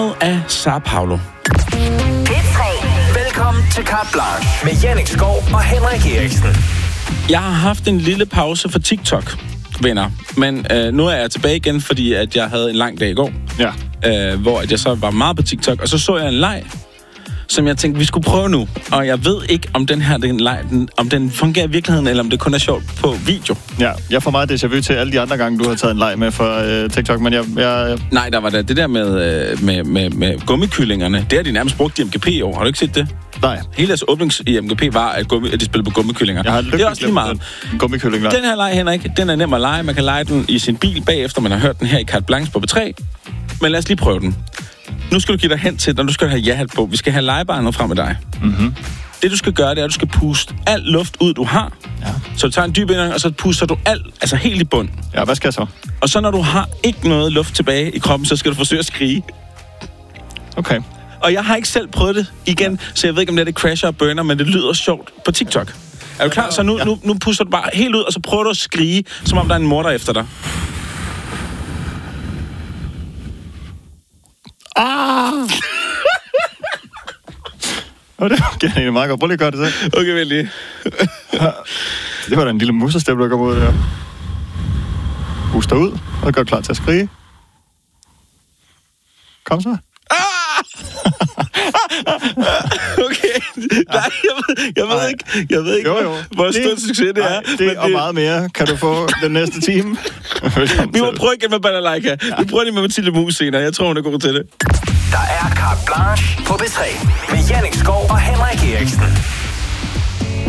af Sao Paulo. P3. Velkommen til Carte Blanche med Jannik Skov og Henrik Eriksen. Jeg har haft en lille pause for TikTok, venner. Men nu er jeg tilbage igen, fordi at jeg havde en lang dag i går. Ja. Hvor at jeg så var meget på TikTok. Og så jeg en leg, som jeg tænkte, vi skulle prøve nu. Og jeg ved ikke, om den leg, om den fungerer i virkeligheden, eller om det kun er sjovt på video. Ja, jeg får meget déjà vu til alle de andre gange, du har taget en leg med for TikTok, men jeg... Nej, der var det der med gummikyllingerne. Det har de nærmest brugt i MGP i år. Har du ikke set det? Nej. Hele deres åbnings i MGP var, at de spillede på gummikyllinger. Jeg har det er også lige meget. Gummikylling. Den her leg, Henrik, den er nem at lege. Man kan lege den i sin bil bagefter, man har hørt den her i Carte Blanche på B3. Men lad os lige prøve den. Nu skal du give dig hen til, når du skal have ja-hat på. Vi skal have legebarnet frem med dig. Mm-hmm. Det, du skal gøre, det er, at du skal puste al luft ud, du har. Ja. Så du tager en dyb indånding, og så puster du alt, altså helt i bund. Ja, hvad skal jeg så? Og så når du har ikke noget luft tilbage i kroppen, så skal du forsøge at skrige. Okay. Og jeg har ikke selv prøvet det igen, så jeg ved ikke, om det crasher og burner, men det lyder sjovt på TikTok. Er du klar? Så nu puster du bare helt ud, og så prøver du at skrige, som om der er en morder efter dig. Det var egentlig meget godt. Prøv lige at gøre det så. Okay, vel lige. Det var da en lille musestep, der kom ud der. Puster ud, og gør klar til at skrige. Kom så. Okay. Nej, jeg ved ikke, jo. hvor stor succes det er. Det og meget mere kan du få den næste time. Vi må prøve igen med Balalaika. Ja. Vi prøver lige med Mathilde Mus senere. Jeg tror, hun er god til det. Der er Carte Blanche på B3 med Jannik Skov og Henrik Eriksen.